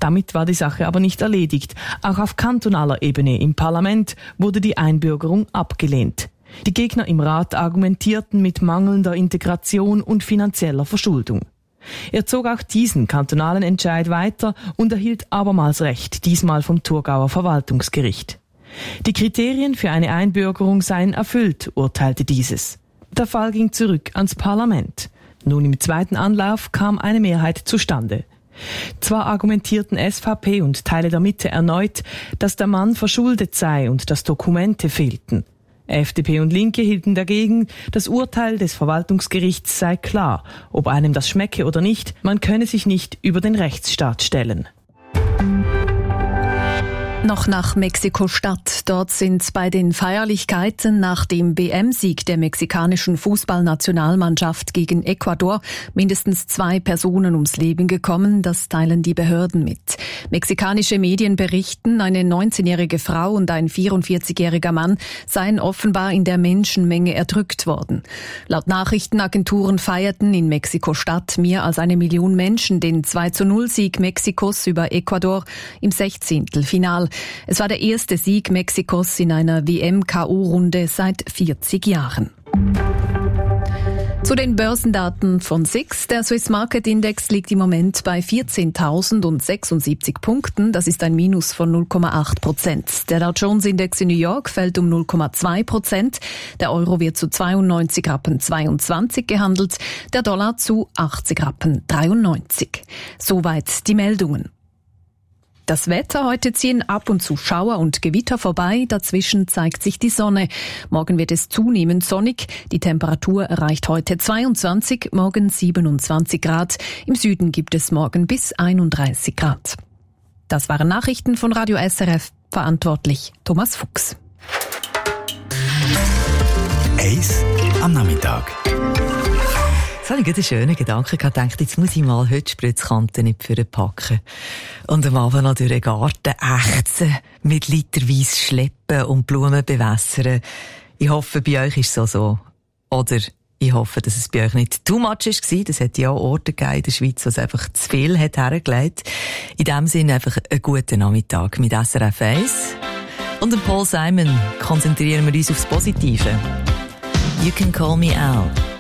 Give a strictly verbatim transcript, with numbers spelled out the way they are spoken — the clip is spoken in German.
Damit war die Sache aber nicht erledigt. Auch auf kantonaler Ebene im Parlament wurde die Einbürgerung abgelehnt. Die Gegner im Rat argumentierten mit mangelnder Integration und finanzieller Verschuldung. Er zog auch diesen kantonalen Entscheid weiter und erhielt abermals Recht, diesmal vom Thurgauer Verwaltungsgericht. Die Kriterien für eine Einbürgerung seien erfüllt, urteilte dieses. Der Fall ging zurück ans Parlament. Nun im zweiten Anlauf kam eine Mehrheit zustande. Zwar argumentierten S V P und Teile der Mitte erneut, dass der Mann verschuldet sei und dass Dokumente fehlten. F D P und Linke hielten dagegen, das Urteil des Verwaltungsgerichts sei klar. Ob einem das schmecke oder nicht, man könne sich nicht über den Rechtsstaat stellen. Noch nach Mexiko-Stadt. Dort sind bei den Feierlichkeiten nach dem W M-Sieg der mexikanischen Fußballnationalmannschaft gegen Ecuador mindestens zwei Personen ums Leben gekommen. Das teilen die Behörden mit. Mexikanische Medien berichten, eine neunzehnjährige Frau und ein vierundvierzigjähriger Mann seien offenbar in der Menschenmenge erdrückt worden. Laut Nachrichtenagenturen feierten in Mexiko-Stadt mehr als eine Million Menschen den zwei zu null Sieg Mexikos über Ecuador im Sechzehntelfinal. Es war der erste Sieg Mexikos in einer W M-K O-Runde seit vierzig Jahren. Zu den Börsendaten von S I X. Der Swiss Market Index liegt im Moment bei vierzehntausendsechsundsiebzig Punkten. Das ist ein Minus von null Komma acht Prozent. Der Dow Jones Index in New York fällt um null Komma zwei Prozent. Der Euro wird zu zweiundneunzig Rappen zweiundzwanzig gehandelt. Der Dollar zu achtzig Rappen dreiundneunzig. Soweit die Meldungen. Das Wetter: Heute ziehen ab und zu Schauer und Gewitter vorbei, dazwischen zeigt sich die Sonne. Morgen wird es zunehmend sonnig, die Temperatur erreicht heute zweiundzwanzig, morgen siebenundzwanzig Grad. Im Süden gibt es morgen bis einunddreißig Grad. Das waren Nachrichten von Radio S R F, verantwortlich Thomas Fuchs. Eis am Nachmittag. Jetzt habe ich einen schönen Gedanken gedacht, jetzt muss ich mal heute die Spritzkanten nicht für packen. Und am Abend noch durch den Garten ächzen, mit literweise schleppen und Blumen bewässern. Ich hoffe, bei euch ist es so so. Oder ich hoffe, dass es bei euch nicht too much war. Das hat ja auch Orte gegeben in der Schweiz, wo es einfach zu viel hat hergelegt. In dem Sinne einfach einen guten Nachmittag mit S R F eins. Und dem Paul Simon konzentrieren wir uns aufs Positive. You can call me Al.